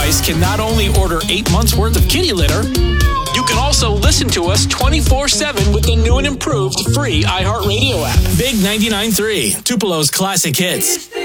device can not only order 8 months worth of kitty litter, you can also listen to us 24/7 with the new and improved free iHeartRadio app. Big 99.3, Tupelo's classic hits.